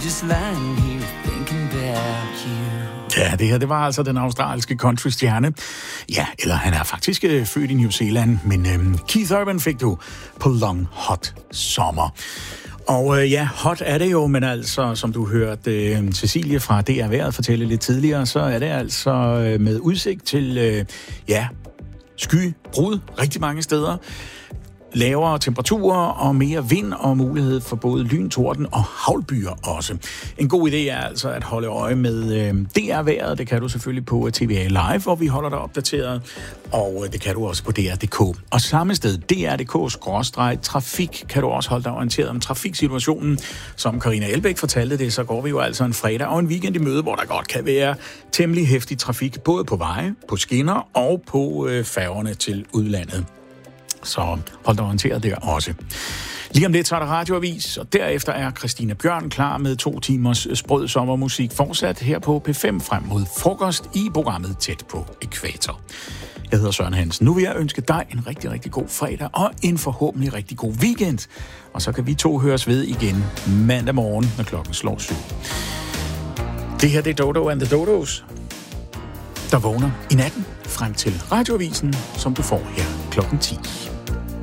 just lying here thinking about you. Ja, det her, det var altså den australske countrystjerne. Ja, eller han er faktisk født i New Zealand, men Keith Urban fik du på Long Hot Summer. Og ja, hot er det jo, men altså, som du hørte Cecilie fra DR Vejret fortælle lidt tidligere, så er det altså med udsigt til, skybrud rigtig mange steder. Lavere temperaturer og mere vind og mulighed for både lyn, torden og havlbyer også. En god idé er altså at holde øje med DR-vejret. Det kan du selvfølgelig på TVA Live, hvor vi holder dig opdateret. Og det kan du også på DR.dk. Og samme sted, DR.dk/trafik, kan du også holde dig orienteret om trafiksituationen. Som Karina Elbæk fortalte det, så går vi jo altså en fredag og en weekend i møde, hvor der godt kan være temmelig heftig trafik, både på veje, på skinner og på færgerne til udlandet. Så hold dig orienteret der også. Lige om lidt så er der radioavis, og derefter er Christina Bjørn klar med 2 timers sprød sommermusik fortsat her på P5 frem mod frokost i programmet Tæt på Ækvator. Jeg hedder Søren Hansen. Nu vil jeg ønske dig en rigtig, rigtig god fredag og en forhåbentlig rigtig god weekend. Og så kan vi 2 høres ved igen mandag morgen, når klokken slår 7. Det her det er Dodo and the Dodos, der vågner i natten frem til radioavisen, som du får her klokken 10.